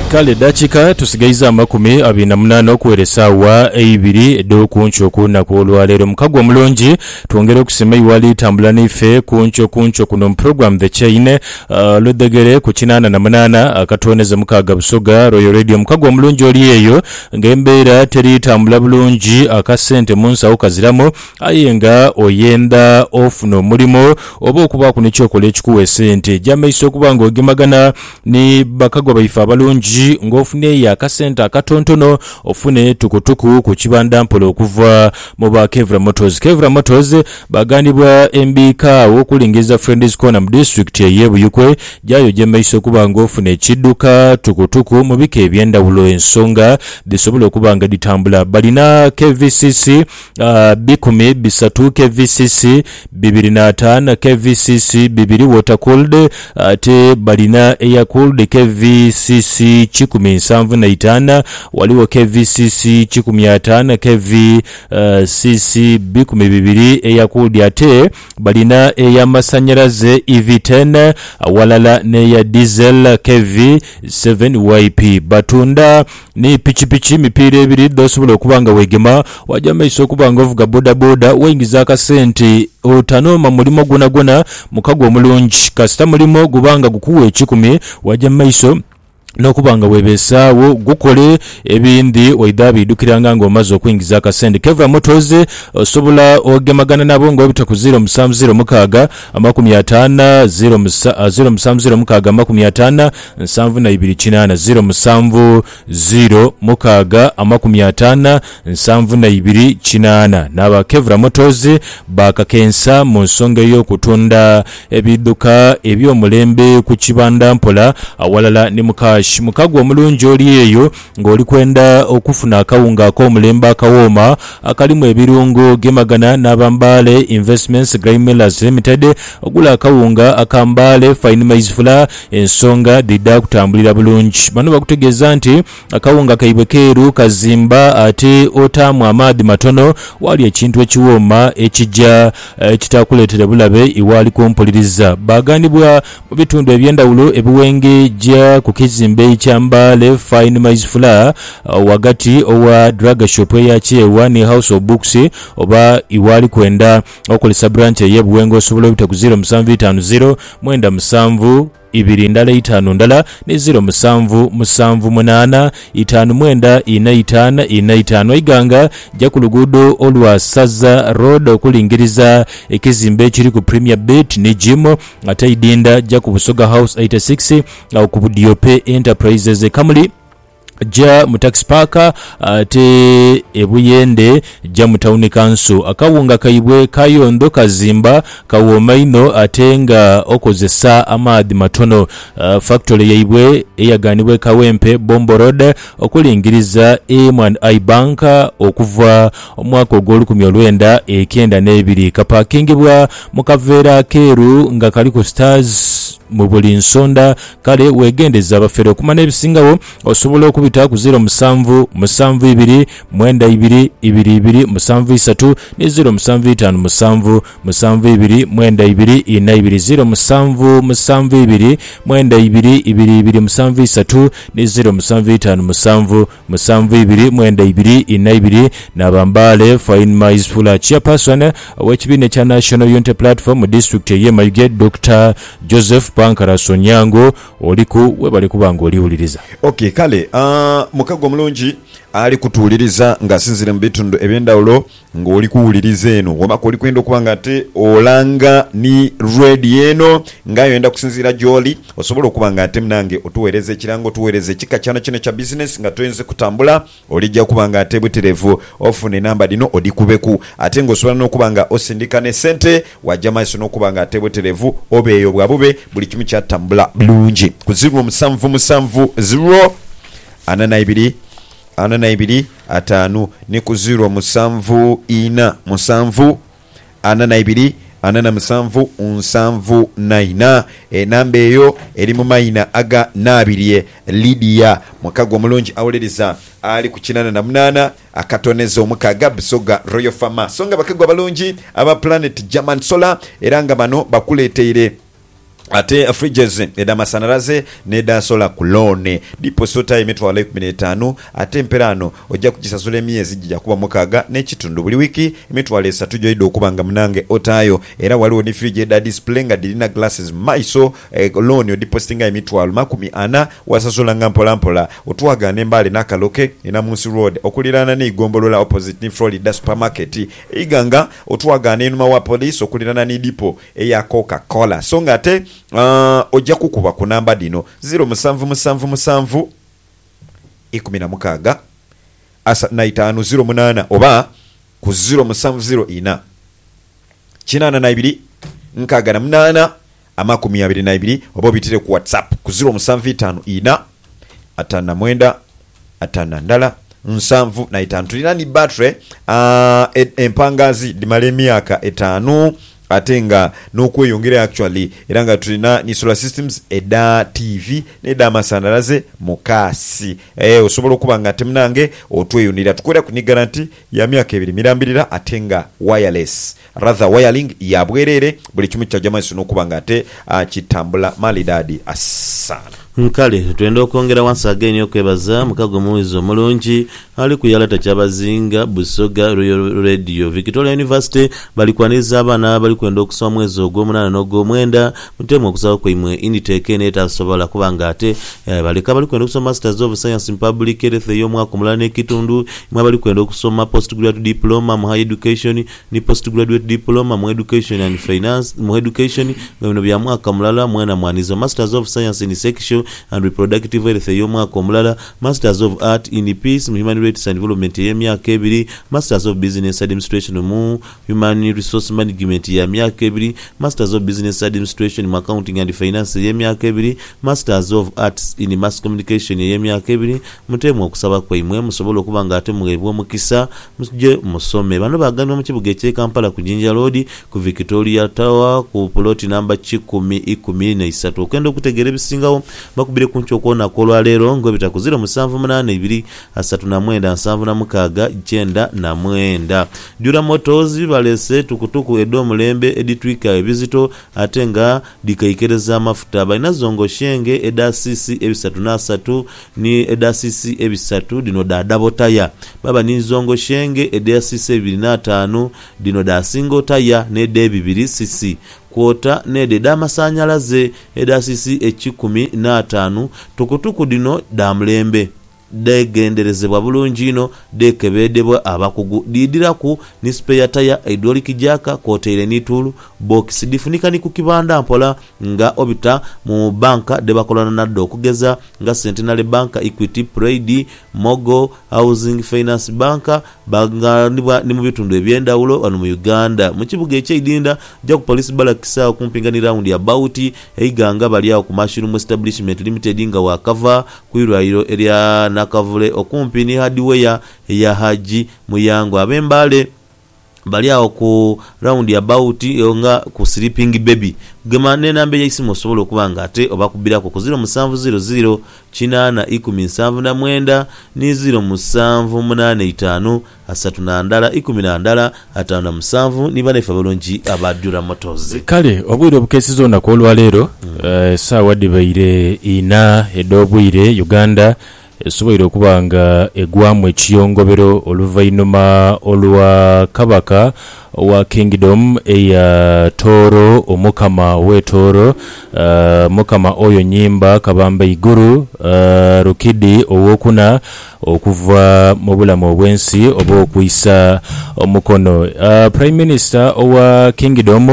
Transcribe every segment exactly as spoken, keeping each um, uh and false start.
kale dakika tusigaiza amakumi abiri na munana okuweresa wa eibiri do kuncho kuna kuolwalero mukagwa mulungi tuongere okusema iwali tambula nife kuncho kuncho kuno program the chain uh, ludegere ku kinana na munana akatoneza mukaga busoga Royal Radio mukagwa mulungi oli eyo ngembera teri tambula bulungi akasente munsa okaziramo ayenga oyenda ofuno mulimo oba okuba kunicho kole ekikuwe sente jamaiso kubanga ogemagana ni bakagwa baifa abalungi ngofune ya kasenta akatontono ofune tukutuku ku kibanda mpolo okuva mu ba Kevra Motors. Kevra Motors bagandibwa M B K okulingiza Friends Corner mu district ya Yebuyukwe jayo jemaiso kubanga ofune ekiduka tukutuku mu bike ebyendawulo ensonga bisobola okubanga ditambula balina K V C C uh, bikumi bisatu K V C C bibiri na ttaano K V C C bibiri water cooled ate balina air cooled K V C C chikumi nsanvu na itaano waliwo K V C C chikumi ataano K V C C bikumi bibiri air cooled ate balina eya masanyalaze E V ten walala ne ya diesel K V seven Y P batunda ni pichi pichi mipira ebiri dosobola okubanga wegema wajamaiso okubanga ovuga boda boda wengiza akasente otanoma mulimo guna guna mukagwa omulungi kasita mulimo gubanga gukuwe ekikumi wajamaiso nokubanga webesawo gukole ebindi oidabi dukiranga ngo mazo kwingiza akasende. Kevra Motors osobola ogemagana nabo ngo bitaku zero musanvu zero mukaga amakumi ataano zero musanvu zero mukaga amakumi ataano nsanvu na ibiri kinana zero musanvu zero mukaga amakumi ataano nsanvu na ibiri kinana naba Kevra Motors bakakensa mu nsonga yo kutunda ebiduka ebyo mulembe ku kibanda mpola awalala ni muka mukagwa omulungi oli eyo ng'oli kwenda okufuna akawunga ak'omulembe akawoma akalimu ebirungo gemagana n'abambale Investments Grain Millers Limited ogula akawunga akambale Fine Maize Flour ensonga didda kutambulira bulungi bano bakutegeeza nti akawunga kaibwe keeru kazimba ate otamu amaadi matono wali ekintu ekiwoma ekijja ekitakuleetera bulabe iwali kumpuliriza bagandibwa mu bitundu ebyendawulo ebiwenge jja ku kizimbe ekyambale Fine Maize Flour uh, wagati owa drug shop ya Kyewa ni House of Books oba iwali kwenda okolesa branch yebuwengo osobola bitaku zero musanvu itaano zero mwenda musanvu ibiri ndala itaano ndala ne zero musanvu musanvu munana itaano mwenda ina itaano ina itaano iganga jja ku luguudo olwa Saza Road okulingiriza ekizimbe kiri ku Premier Bet ne Gym ate idinda jja ku Busoga House eighty-six au ku Diope Enterprises Kamuli ja mu tax park ate ebuyende ja mu town council akawunga kaibwe kayondo kazimba kawomaino atenga okozesa amaadi matono uh, factory yaibwe eyaganibwe Kawempe Bombo Road okulingiriza M and I Bank okuva omwaka ogw'olukumi olwenda ekenda n'ebiri kapakingibwa mu kaveera keeru nga kali ku Stars mu buli nsonda kale wegendeza abafere okumana ebisingawo osobola okubita ku zero musanvu musanvu ibiri mwenda ibiri ibiri ibiri musanvu isatu ne zero musanvu itaano musanvu musanvu ibiri mwenda ibiri ina ibiri zero musanvu musanvu ibiri mwenda ibiri ibiri ibiri musanvu isatu ne zero musanvu itaano musanvu musanvu ibiri mwenda ibiri ina ibiri nabambale Fine Maize Flour chairperson w'ekibiina kya National Unity Platform district ye Mayuge Doctor Joseph Pankara Sonyango oliku webali kubanga oliwuliriza. Okay kale uh, mukagwa mulungi ali kutuuliriza nga sinzire mu bitundu ebyendawulo ng'oli kuwuliriza eno oba koli kwenda okubanga ate olanga ni radio eno ng'ayenda kusinziira gy'oli osobola okubanga ate munange otuweereza ekirango otuweereza ekika kyano kino kya business nga toyinza kutambula olijja kubanga ate buterevu ofuna enamba dino odikubeku ate ng'osobola n'okubanga osindika ne sente wajja maaso n'okubanga ate buterevu obeeyo bwa bube buli kimu kyatambula bulungi ku zero musanvu musanvu zero ana na ibiri ana na ibiri ataano ne ku zero musanvu ina musanvu ana na ibiri ana na musanvu nsanvu na ina enamba eyo eri mu mayina aga nabiriye Lydia mukagwa mulungi awuliriza ali ku kinana na munana akatoneza omukaga Busoga Royal Farmer songa bakagwa balungi aba Planet German Solar era nga bano bakuleteire ate fridges eda masanalaze neda sola kulone diposota emitwalo ikumi n'etaano ate emperano ojja kugisasula emyezi gijja kuba mukaaga n'ekitundu buli wiki emitwalo esatu gyoyidde okuba nga munange otayo era waliwo ne fridge eda display nga dirina glasses maiso eh, loan odipositinga emitwalo makumi ana wasasula nga mpolampola otwagana embale n'akaloke ena Munsi Road okulirana n'Igombolola opposite ni Florida supermarket iganga otwagana enuma wa police okulirana ni dipo eya Coca-Cola so nga ate Uh, ojja kukuba ku namba dino zero musanvu musanvu musanvu ikumi na mukaaga asa na itaano zero munana oba ku zero musanvu zero ina kinana na ibiri nkaaga na munana amakumi abiri na ibiri oba bitire ku WhatsApp ku zero musanvu itaano ina atana mwenda atana ndala nsanvu na itaano tulina ni battery uh, empangazi dimale emyaka etaano atenga n'okweyongera actually era nga tulina ni solar systems eda T V neda masanalaze mukasi eh osobola okuba nga temunange otweyunira tukwera ku ni guarantee ya myaka ebiri mirambirira atenga wireless rather wiring ya bwerere buli kimu kya jamaiso n'okuba nga ate uh, kitambula malidadi asana nkale twenda okwongera once again okwebaza mukago muwizo mulungi ali kuyalata kyabazinga Busoga Royal Radio Victoria University bali kwaniza abana bali kwenda okusoma mwezi ogw'omunana n'ogw'omwenda mutemu okusaba kwimwe inditeke n'etasobola kubanga ate eh, baleka bali kwenda okusoma Masters of Science in Public Health ey'omwaka omulala n'ekitundu imwe bali kwenda okusoma postgraduate diploma mu high education ni postgraduate diploma mu education and finance mu education bino bya mwaka omulala mwena mwanizo Masters of Science in Sexual and Reproductive Health ey'omwaka omulala Masters of Art in Peace mu Human Rights and Development y'emyaka ebiri Masters of Business Administration mu Human Resource Management y'emyaka ebiri Masters of Business Administration mu Accounting and Finance y'emyaka ebiri Masters of Arts in Mass Communication y'emyaka ebiri mutemu okusaba kwa imwe musobola okuba nga ate mugebwa mukisa muje musome bano baganwa mu kibuga ekye Kampala ku Jinja Road ku Victoria Tower ku plot number kikumi ikumi na isatu okenda okutegera ebisingawo bakubire kuncho kuona kolwa lero ngo bitakuzira musanvu munane ibiri asatu na mwenda nsanvu na mukaaga icyenda na mwenda Dura Motors balese tukutuku edo mulembe editwika ebizito atenga dikaikereza amafuta baina zongo shenge eda cc ebisatu na satu ni eda cc ebisatu dino da double tire baba ni zongo shenge eda cc ebiri na tano dino da single tire ne de bibiri cc kwota nede damasanyalaze eda sisi ekikumi na tano tukutuku dino damlembe degenderezebwa bulungi ino dekebedebwa abakugu didiraku ni spare tire hydraulic jaka kotere ni tool box difunika ni kukibanda mpola nga obita mu banka debakolana naddo okugeza nga Centenary Bank, Equity, Pride, Mogo, Housing Finance Bank banga nibwa ni mu bitundu ebyendawulo wano mu Uganda mu kibuga eky'Idinda ja ku police balakisa okumpingani round ya Bauti eiganga bali awo ku Mushroom Establishment Limited nga wakava kuirwairo area nakavule okumpi ni hardware ya Haji Muyango abembale bali awo ku round ya Bauti nga ku Sleeping Baby gemane nambe ya isimu osobola okubanga ate obakubirako ku zero musanvu zero zero kinana ikumi nsanvu na mwenda ni zero musanvu munane itaano asatu na ndala ikumi na ndala atano na musanvu ni bane fabolonji abadura Motors kale obwire obukesi zona ko lwalero mm. uh, sawa dibaire ina edobwire Uganda esoboire okubanga egwamu ekiyongobero oluvainuma olwa kabaka wa Kingdom eya Toro omukama we Toro uh, mukama oyo nyimba kabamba iguru uh, Rukidi owokuna okuva mu bulamu obwensi oba okuyisa omukono uh, Prime Minister owa Kingdom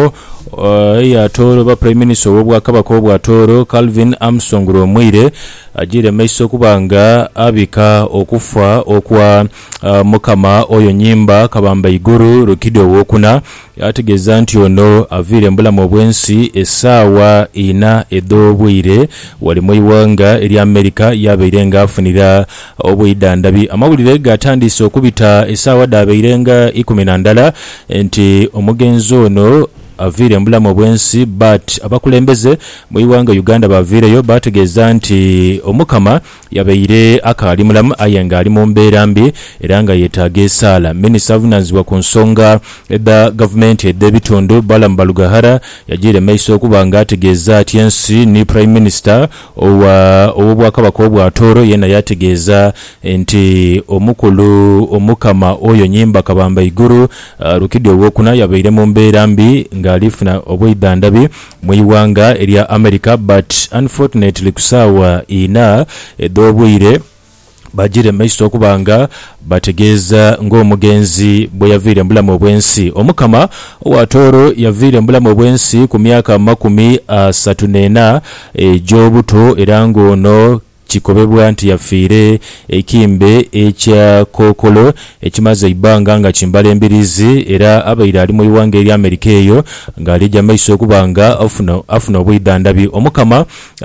uh, eya Toro ba Prime Minister obwa kabaka obwa Toro Calvin Armstrong Romwire ajire maiso kubanga abika okufa okwa uh, mukama oyo nyimba kabamba iguru Rukidi owokuna yategeza nti ono avire mbulamu obwensi esawa ina edobwire wali mu iwanga eri America yabeirenga afunira obwidandabi amawulire gatandise okubita esawa dabeirenga ikumi na ndala nti omugenzo ono aviire mu bulamu obwensi but abakulembeze mu iwanga Uganda baviireyo bategeeza nti omukama yabaire akaali mulamu aye nga ali mu mbeera mbi era nga yeetaaga esaala. Minisita avunaanyizibwa ku nsonga edda gavumenti ed'ebitundu Balaam Balugahara yagiire maiso okuba nga ategeeza ati ensi ni prime minister ow'obwakabaka obwatooro yena yategeeza nti omukulu omukama oyo Nyimba Kabamba Iguru uh, Rukidi owokuna yabaire mu mbeera mbi ng'alifuna obwiddandabi mu iwanga erya America but unfortunately kusaawa ina ed'obwire bajire maiso okubanga bategeeza ng'omugenzi bwe yaviire mbulamu obwensi. Omukama owatooro yaviire mbulamu obwensi ku myaka makumi asatu n'ena egy'obuto era ng'ono kikobebwa nti yafiire ekimbe ekya Kookolo ekimaze ibanga nga kimbala embirizi era abaire ali mu iwanga eri Amerika eyo ng'alijja maiso okubanga afuna afuna obwiddandabi. Omukama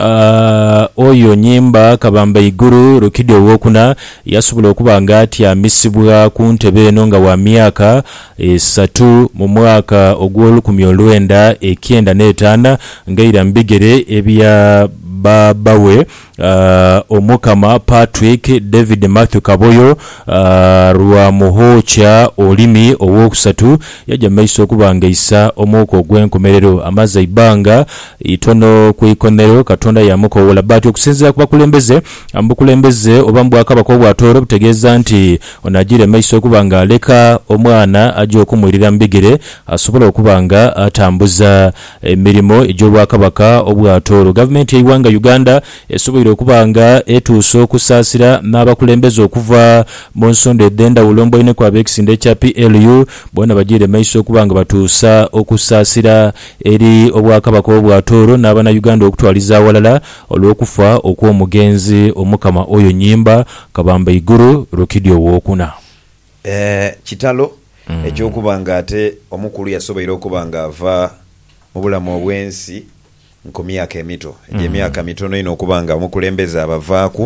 uh, oyo Nyimba Kabamba Iguru Rukidi owokuna yasobola okuba nga atyamisibwa ku ntebe eno nga wa myaka esatu mu mwaka ogw'olukumi olwenda ekyenda n'etaana ng'eira mu bigere ebya babawe uh, omukama Patrick David Matthew Kaboyo uh, rwa muhocha olimi owokusatu yajja maiso okubanga isa omwoko ogw'enkomerero amaze ibanga itono ku ikonero Katonda yamukowola bati okusinziira ku bakulembeze ambukulembeze oba mbwakabaka obwatooro butegeeza nti onagire maiso okubanga aleka omwana ajja okumwirira mu bigere asobola okubanga atambuza emirimu egy'obwakabaka obwatooro. Gavumenti y'eiwanga Uganda esobola okubanga etuusa okusaasira n'abakulembeze okuva mu nsonda ed'endawulo mboine ku ab'ekisinde kya P L U bona bagire maiso okubanga batuusa okusaasira eri obwakabaka obwatooro n'abana Uganda okutwaliza awalala olw'okufa okw'omugenzi omukama oyo Nyimba Kabamba Iguru Rukidi owokuna. Eh, kitalo mm. ekyokubanga ate omukulu yasobola okubanga ava mu bulamu obwensi ku myaka emito egye myaka mitono ino okubanga omukulembeze abavaaku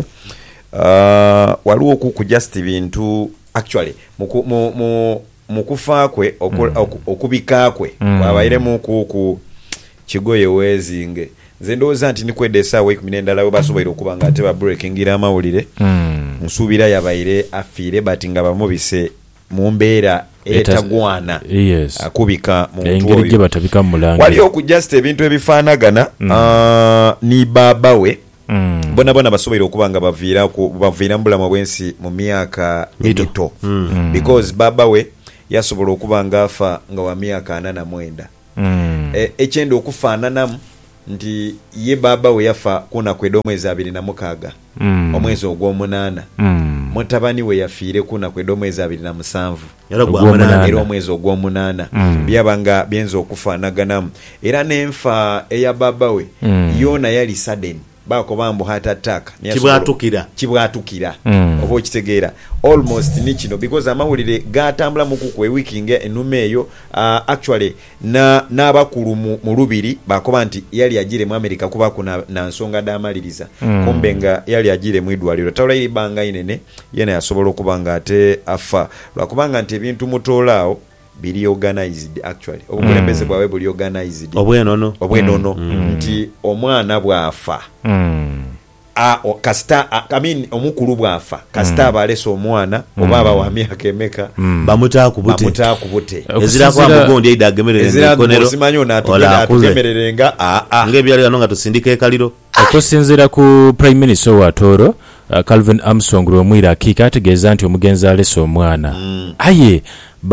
uh, waliwo ku just bintu actually muku, mu, mu, mukufa kwe oku, mm. oku, okubika kwe mm. wabairemu ku ku kigoye wezinge nze ndowooza nti nikwedda essaawa ekumi n'endala we basobola okubanga ate ba breakingira amawulire mm. nsuubira yabaire afiire bati nga bamubise mu mbeera etagwana yes. akubika mu engeri gye batabika mulange wali okujust ebintu ebifaanagana mm. uh, ni baba we mm. bona bona basobola okubanga baviira baviira mu bulamu bwensi mu myaka mito mm. because baba we yasobola okubanga afa nga wa myaka ana na mwenda mm. e, ekyenda okufaananamu nti ye baba we yafa kuna kweda omwezi abiri na mukaaga mm. omwezi ogw'omunaana mm. mutabani we yafiire kuna kweda omwezi abiri na musanvu era omwezi ogw'omunaana mm. byabanga byenza okufaanaganamu era n'enfa eya baba we mm. yona yali sudden bako bambo heart attack kibwatukira kibwatukira mm. obo kitegeera almost ni kino because amawulire gatambula mu kukwe wiki nge enume eyo uh, actually na n'abakulu mu lubiri bakoba nti yali agire mu America kuba kuna na nsonga damaliriza mm. kumbe nga yali agire mu idwaliro tawula ibanga inene yena yasobola okubanga ate afa lwakubanga nti ebintu mutolao bili organized actually obukulembeze bwawe buli organized obwenono obwenono mm. nti omwana bwafa mm. a o kasta a, I mean omukulu bwafa kasta mm. balese omwana mm. obaba wa myaka emeka mm. bamutaakubute bamutaakubute ezira kwa mugondi idagemerere konero simanyo na atugemererenga a a ngebyali ano nga tusindika ekaliro okusinzira ku prime minister wa Toro uh, Calvin Armstrong Romwira akika ategeeza nti omugenzi alese omwana mm. aye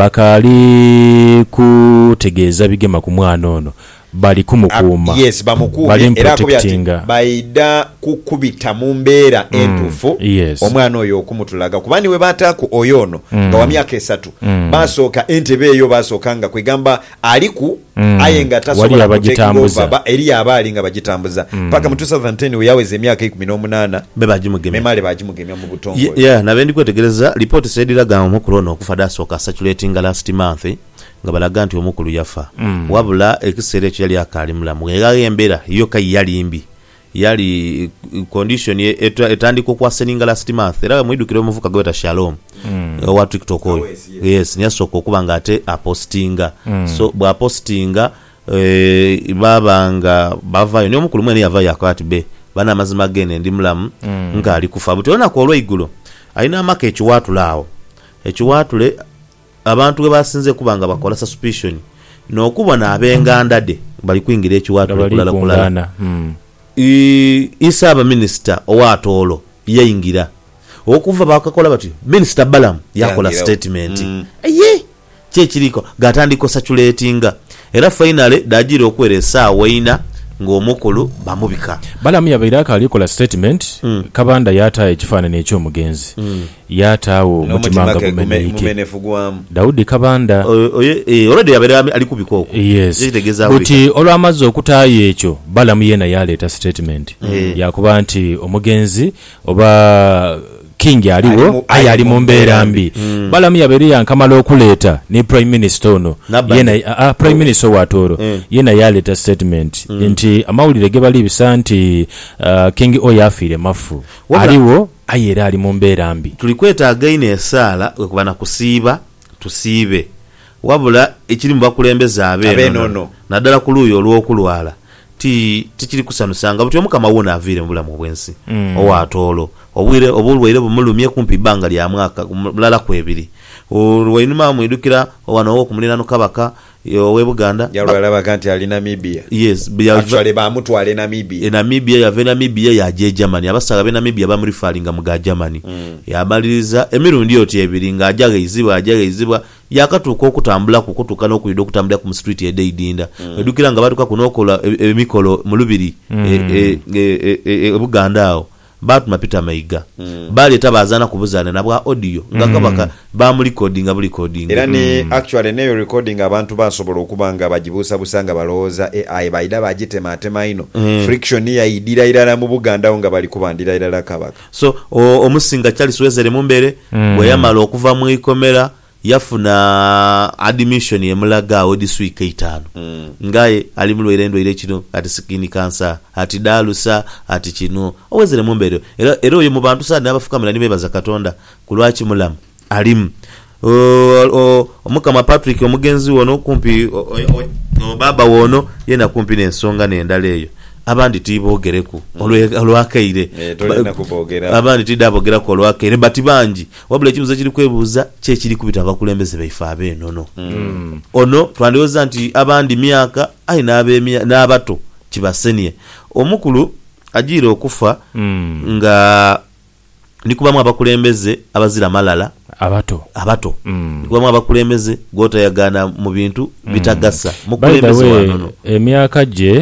bakali kutegeeza bigema ku mwana ono bali kumukuuma yes bamukuuma era kubyati baida kukubita mu mbeera mm. entufu yes. omwana oyo okumutulaga kubani we bataku oyono mm. nga wa myaka esatu mm. basooka entebe eyo basookanga kwegamba aliku mm. aye nga tasobola kutekiza baba eri abali nga bagitambuza paka mm. mu two thousand ten we yaweze emyaka ikumi n'omunaana bebagimugemya memale bagimugemya mu butongo yeah, yeah nabendi kwetegereza report saidiraga omukulu ono okufada sooka saturating last month nga balaga nti omukulu yafa mm. wabula ekiseera ekyo yali akaali mulamu era embeera yo kai yali mbi yali condition etandika okwaseninga last month era mwidukira omuvuka gweta Shalom mm. wa TikTok oyo yes, yes nyasooka okuba nga ate apostinga mm. so bwa postinga eh babanga bavayo ne mukulu mwene yavayo akwati be bana amazima gene ndi mulamu mm. nga ali kufa buti ona ko olweigulo alina amaka ekiwatulaawo ekiwatule abantu we basinze kubanga bakola suspicion n'okubona abenganda de bali kuingira ekiwatule kulala kulala mm. Isa aba minister owatolo yayingira okuva bakakola bati minister Balam yakola statement mm. Eye kye kiriko gatandiko saturatinga era finally dajira okweresa waina ng'omukulu bamubika Balam yabaira akalikola statement mm. Kabanda yata ekifaananyi ekyomugenzi mm. yataawo mutimanga gumeneke Daudi Kabanda oye already yabaira ali kubiko okwo yes buti olwamaze okutaayo ekyo Balam yena yaleeta statement mm. yakuba nti omugenzi oba King aliwo ayi ali mu mbeera mbi mm. Balam yaberi yankamala okuleeta ni prime minister ono yena uh, prime minister watoro mm. yena yaleta statement mm. nti amawulire ge bali bisanti uh, King oyo afiire mafu Wabla, aliwo ayi era ali mu mbeera mbi tulikweta againe esala kubana kusiiba tusiibe wabula ekiri mu bakulembeza abe nono naddala ku luuyo olw'okulwala ti tikiri kusanusanga buti omukama wona avire mbulamu bwensi mm. owatolo obwire obulwaire bumulumye kumpi banga lya mwaka mulala kwebiri olwainuma mwidukira wana wo kumulirano kabaka we Buganda yalwala bakanti ali Namibia yes actually ba mutwale Namibia e Namibia ya Namibia ya je Germany abasaga be Namibia ba muri falinga mu ga Germany mm. yamaliriza emirundi yoti ebiringa ajaga izibwa ajaga izibwa yakatuuka okutambula kukutuka n'okuyida okutambula ku street ya Deidinda mm. edukira nga batuka kunokola emikolo mu lubiri mm. e, e, e, e, e, Buganda awo batu mapita maiga mm. bali tabazana kubuzana nabwa audio ngakabaka mm. ba mu recording abuli recording era ni mm. actually neyo recording abantu basobola okubanga bajibusa busanga balooza A I baida bagitema atema ino mm. friction ya idira irara mu Buganda nga bali kubandira irara kabaka so omusinga Charles Wezere mumbere mm. bwe yamala okuva mu ikomera yafuna admission yemulaga odi swika itano mm. ngaye ali mulwerendo ile kino ati skin cancer ati dalusa ati kino Owezere mumbere era era oyo mu bantu sana abafukamira nibe baza Katonda kulwachi mulamu alimu omukama Patrick omugenzi wono kumpi o, o, o, baba wono yena kumpi n'ensonga n'endala eyo abandi tibogereku olwakaire abandi tidabogera ko olwakaire bati banji wabula ekibuzo kiri kwebuuza kye kiri kubita abakulembeze baifa abenono mm. ono twandiyoza nti abandi myaka ayi n'abemya n'abato kibasenie omukulu ajire okufa mm. nga nikubamu abakulembeze abazira malala abato abato mm. nikubamu abakulembeze gota yagana mu bintu mm. bitagasa mukulembeze wanono emyaka je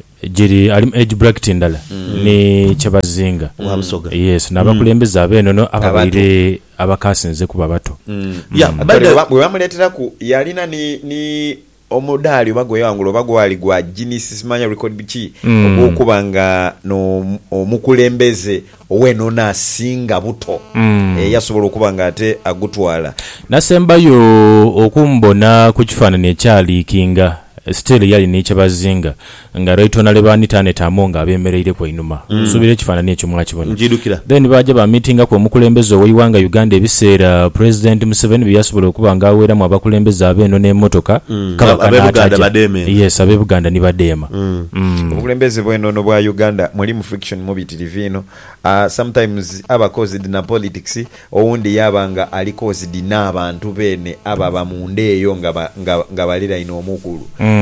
jiri ali age bracket ndala mm. ni Kyabazinga wabusoga yes nabakulembeza mm. abenono ababaire abakasinze kuba bato mm. yeah mm. bwe bamuletera ku yalina ni ni omudali bagwe yangulo bagwali gwa Guinness simanya record bichi mm. okubanga no omukulembeze oweno na singa buto mm. e, yasobola okubanga ate agutwala nasembayo okumbona ku kifaananyi ekyali kinga still yali ni Kyabazinga nga Raytona lebani tane tamonga abemereire kwa inuma mm. subire kifanani ekyo mwakibona njidukira then baje ba meeting ko mukulembeze oyiwanga Uganda ebiseera President Museveni byasobola okubanga awera mu abakulembeze abeno ne motoka mm. kabaka bademe yes abe Buganda ni badema mm. mm. obukulembeze bweno no bwa Uganda muri mu friction mu bitirivino uh, sometimes aba caused na politics oundi yabanga ali caused na abantu bene aba bamundeyo nga nga balira ino omukulu mm.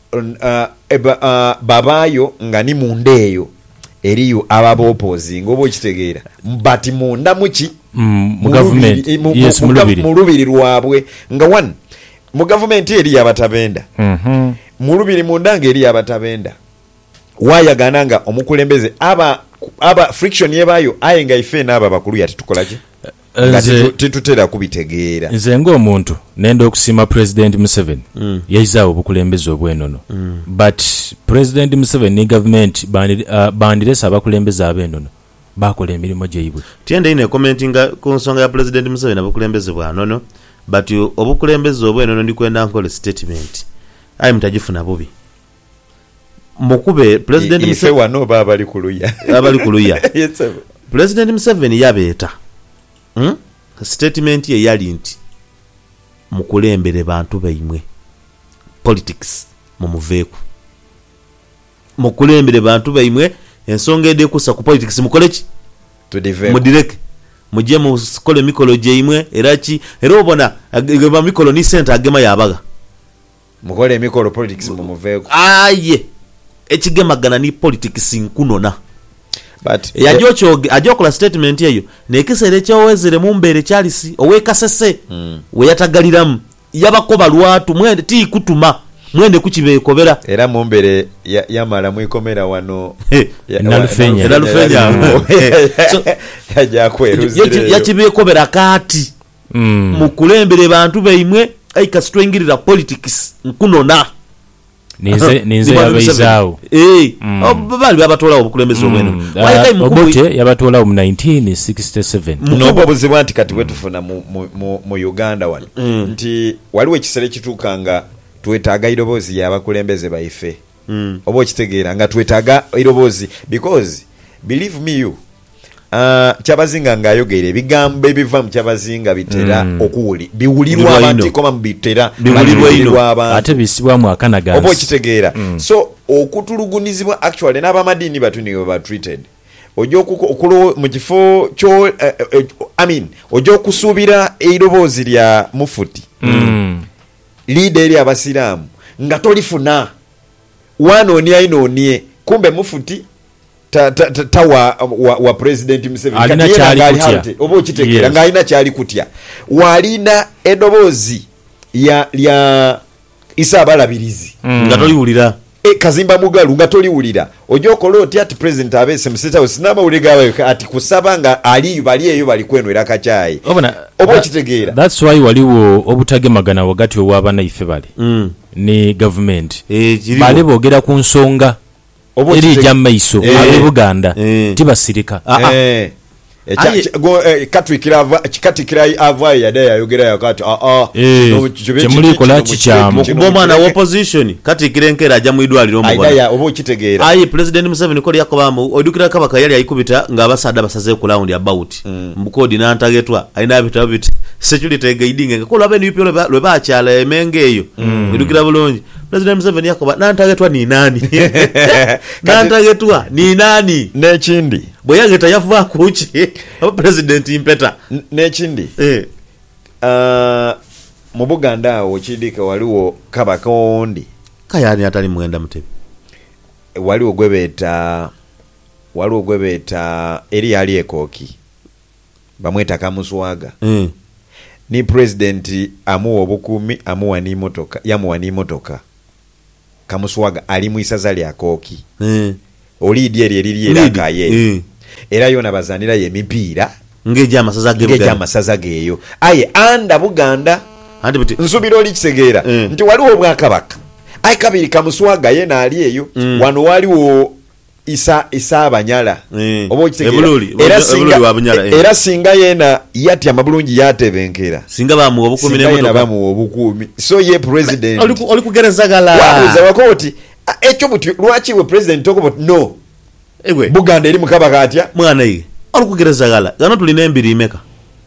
Uh, eba, uh, babayo nga ni mundeyo eriyo ababa opposing obo kitegeera mbati munda muki mm, mu government yes mu lubiri lwabwe nga one mu government eri abatabenda mhm mu lubiri munda nga eri abatabenda wayagana nga omukulembeze aba aba friction yebayo ayenga ife n'aba bakulu yati tukolaje nze titutera kubitegeera nze ng'omuntu nenda okusima President Museveni mm. yaizawo obukulembeze obwenono mm. but President Museveni ni government bandiresa uh, bandiresa abakulembeze abenono bakola emirimu gyebwe tiende ine commentinga ku nsonga ya President Museveni abakulembeze bwanono but obukulembeze obwenono ndikwenda nkola statement ayi mutajifuna bubi mukube President I, Museveni wano baba ali kuluya abali kuluya yes, President Museveni yabeeta Hmm? statement ye yali nti mukulembere bantu baimwe politics mumuveeku mukulembere bantu baimwe ensonga ede kusa ku politics mukole ki mudireke mujje mukole mikolo gyeimwe era ki era obona ageba mikolo ni sente agema yabaga mukole emikolo politics mumuveeku aye ekigemagana ni politics nkunona but yajochoge ajokola statement eyo nekisere kyowezere mu mbere kyalisi owekasese mm. weyatagaliramu yabakoba lwatu mwende ti kutuma mwende kukibeekobera era mu mbere yamala mwikomera wano nalufenya nalufenya yaja kweruzire yakibeekobera kati mukulembere bantu baimwe aikasitwengirira politics nkunona nize nize yabaizao eh bali babatolawo obukulembeze obweno waika imukubote yabatolawo mu nineteen sixty-seven nobo buzibwa nti kati wetufuna mu, mu, mu Uganda wano mm. nti waliwo ekisere kituukanga twetaaga irobozi yabakulembeze baife mm. obo kitegeera nga twetaaga irobozi because believe me you Uh, kyabazinga ngaayogere ebigambo ebiva mu kyabazinga bitera mm. okuwuli biwulirwa abantu koma bitera biwulirwa abantu ate bisibwamu akanagazi obo kitegeera mm. so okutulugunizibwa actually n'abamadini batuniyo ba treated ojo okulo mu kifo kyo uh, uh, I mean ojo kusuubira eirobozi lya mufuti mm. leader eri abasiraamu nga tolifuna wanooni ayinooniye kumbe mufuti ta ta ta, ta wa, wa, wa president Museveni alina kyali kutya obo kitegera yes. nga alina kyali kutya walina edobozi ya lya Isa Balabirizi mm. nga toliwulira e Kazimba Mugalu nga toliwulira ojokola oti ati president abese museta osinama ulegawe ati kusaba nga ali bali eyo bali kwenwera kachayi obona obo kitegera that's why waliwo obutegemagana wagati owabana ife bali mm. ni government e, bali bogera ku nsonga eri jamaiso abe Buganda tibasirika ah eh katwikira katikira avaye yade yayogera yakati ah ah kimuli kola kichamu kuboma na opposition katikira enkera aja mu idwaliro mu bwana aida obo kitegeera ayi president Museveni ko yakobamu odukira kabaka yali ayikubita nga abasada basaze ku round about mbukodi nantagetwa aina bita bit security guiding ko labe ni pyo lwe baachala emenge eyo odukira bulonji president Museveni yakoba nantagetwa ni nani nantagetwa ni nani nekindi boyageta yafuba kuchi aba president impeta nekindi eh uh, mu Buganda okidika waliwo kabaka ondi kayani atali mwenda mutebe waliwo gwebeta waliwo gwebeta eri ali ekoki bamweta Kamuswaga mm. ni president amuwa obukumi amuwa ni motoka yamuwa ni motoka Kamuswaga ali mu isaza lya koki mm. olidi eri eri era kaye mm. era yona bazanira ye mipiira ngeja amasaza ge ngeja amasaza geyo aye anda Buganda andi buti nsubiro likisegeera mm. nti waliwo obwakabaka aye kabiri Kamuswaga ye naali eyo mm. wano waliwo isa isa abanyala mm. obo kitegeera era singa eh. era singa yena yati amabulungi yatebenkera singa bamu obukumi ne motoka bamu obukumi so ye president oli kugereza gala wabuza wakoti ekyo buti lwachi we president toko no ewe Buganda eri mukabaka atya mwana yi oli kugereza gala gano tulina embiri imeka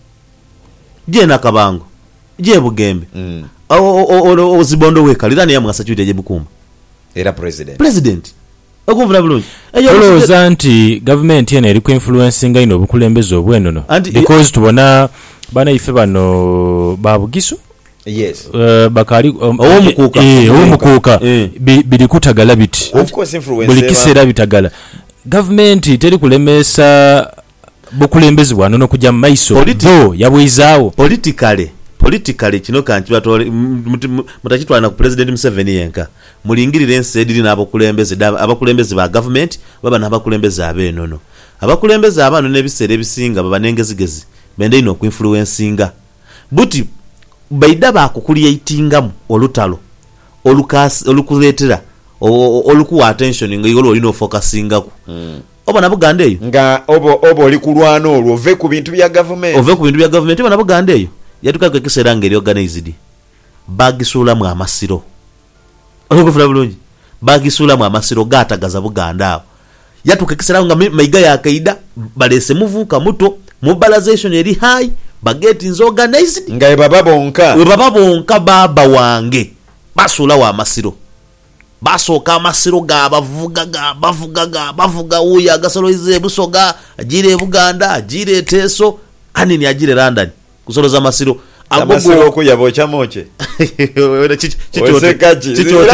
je nakabango je Bugembe mm. o o zibondo wekalira ne yamwasa cyude je Bukuma era president president okumvula bulungi eyo nti government yene eri ku influencing ino obukulembeze obwenono because tubona bana ife bano babugiso yes uh, bakali um, owo mukuka eh owo mukuka eh. bili kutagala biti of course influence buli kisera bitagala government teri kulemesa bukulembeze bwano no kujja maiso bo yabwizaawo politically politically kino kanti batole mutakitwana ku president Museveni yenka mulingirire ensediri n'abakulembeze abakulembeze ba government baba n'abakulembeze abenono abakulembeze abano nebisere bisinga baba nengezigezi bende ino ku influencinga buti baida ba kukulyatingamu olutalo olukas olukuletera olukuwa attention ngiyolo olino focusinga ku mm. oba nabuganda eyo nga obo obo likulwana olwo ove ku bintu bya government ove ku bintu bya government oba nabuganda eyo yatuka kwekisera ngeri organized bagisula mu amasiro okufuna bulungi bagisula mu amasiro gatagaza Buganda awo yatuka kwekisera nga maiga ya kaida balese muvuka muto mobilization eri high bageti nzo organized nga baba bonka we baba bonka baba wange basula wa amasiro basooka amasiro ga bavuga ga bavuga ga bavuga uya agasoloize Busoga agire Buganda agire Teso anini agire London kusoloza amasiro amasiro okuyabo chamoche chichote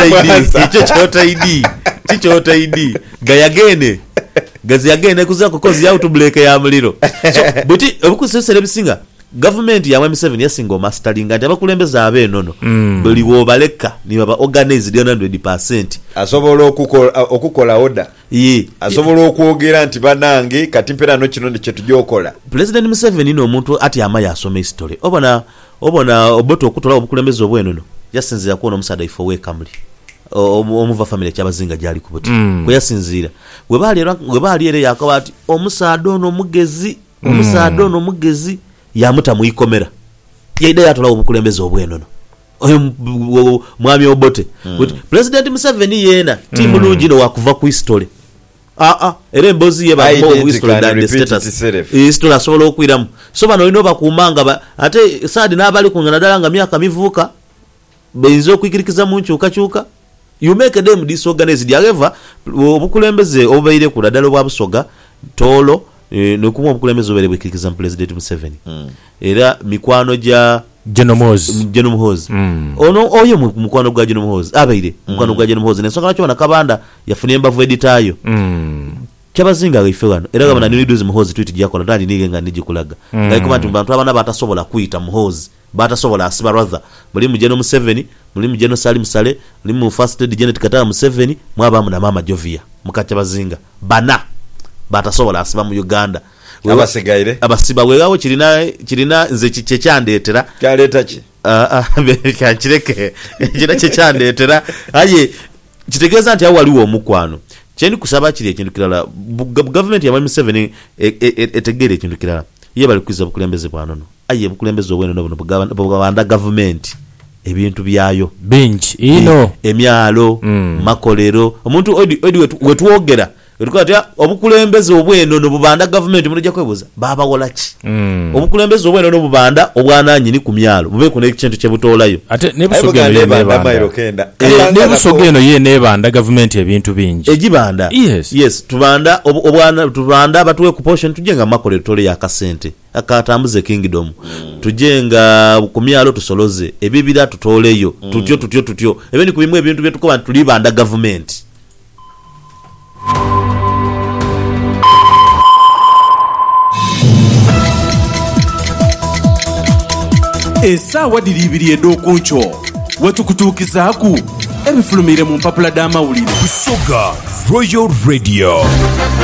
chichote idi chichote idi gayagene gazi yagene kuza kukozi ya utubuleke ya muliro so buti obukusesere bisinga government ya M seven yasingo mastering ati abakulembeza abenono mm. buli wo baleka ni baba organized one hundred percent asobola okukola okukola order ye asobola okwogera nti banange kati mpera no kino ndiche tujokola President M seven ino omuntu ati amaya asome history obona obona oboto okutola obukulembeza obwenono yasinzira kuona omusada ifo wekamuli omuva family kyabazinga jali kubuti mm. kwe yasinzira gwe bali gwe bali ere yakabati omusada ono mugezi omusada ono mugezi yamuta muikomera yaida yatola obukulembeza obwenono oyo mwami obote mm. President Museveni yena ti mulungi no wakuva ku history ah ah ere mbozi ye ba ku history da status history asobola okwiramu so bano ino bakumanga ba ate sadi nabali kungana dalanga myaka mivuka benzo okwikirikiza munchu ukachuka you make them disorganized however obukulembeze obaire ku dadalo bwa Busoga tolo e, nokumwa obukulembeze obere bwikirikiza President Museveni mm. era mikwano ja Genomoz Genomoz mm. ono oyo mukwano gwa Genomoz abaire mm. mukwano gwa Genomoz nensonga nakyo nakabanda yafune mbavu editayo mm. kyabazinga gaife wano era gabana mm. niduzi muhozi tweet gyakola ndali nigenga nijikulaga mm. ngaikoma ntumbantu abana batasobola kuita muhozi batasobola asiba rather muri mu Geno Museveni muri mu Geno Salim Sale muri mu First Lady Janet Katara Museveni mwabamu na mama Jovia mukacyabazinga bana batasobola asiba mu Uganda abasigaire abasiba wegawo kirina kirina nze kiche kyandetera kyaleta ki ah ah bekakireke kira kiche kyandetera aye kitegeza nti awaliwo omukwano kyeni kusaba kiri ekintu kirala government ya M seven etegere ekintu kirala ye bali kwiza bukulembeze bwanono aye bukulembeze obweno nobuno bugabanda government ebintu byayo bingi ino emyalo mm. makolero omuntu odi odi wetuogera wetukwatya obukulembeze obweno no bubanda government mulija kwebuza baba wolaki mm. obukulembeze obweno no bubanda obwananyi ni kumyalo bube ku nekintu kyebutolayo ate ne Busoga ne banda kenda ne Busoga eno ye ne banda government ebintu bingi ejibanda yes yes tubanda obwana tubanda batuwe ku portion tujenga makolero tole ya kasente akatambuze kingdom mm. tujenga kumyalo tusoloze ebibira tutoleyo mm. tutyo tutyo tutyo ebeni kubimwe ebintu byetuko tulibanda government Esawa diribiri edokuncho wetukutukizaku ebifulumire mu mpapula d'amawulire Busoga Royal Radio.